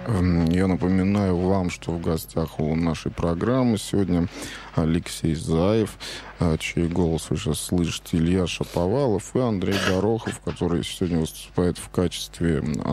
Я напоминаю вам, что в гостях у нашей программы сегодня Алексей Заев, чей голос вы сейчас слышите, Илья Шаповалов и Андрей Горохов, который сегодня выступает в качестве